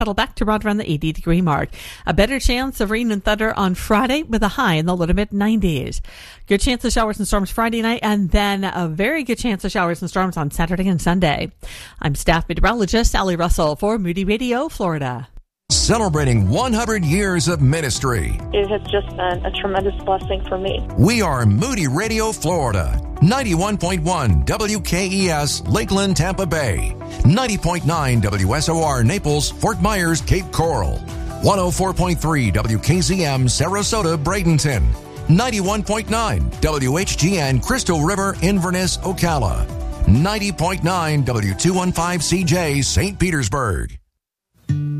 Settle back to right around the 80-degree mark. A better chance of rain and thunder on Friday with a high in the low to mid-90s. Good chance of showers and storms Friday night, and then a very good chance of showers and storms on Saturday and Sunday. I'm staff meteorologist Sally Russell for Moody Radio, Florida. Celebrating 100 years of ministry. It has just been a tremendous blessing for me. We are Moody Radio, Florida. 91.1 WKES, Lakeland, Tampa Bay. 90.9 WSOR, Naples, Fort Myers, Cape Coral. 104.3 WKZM, Sarasota, Bradenton. 91.9 WHGN, Crystal River, Inverness, Ocala. 90.9 W215CJ, St. Petersburg.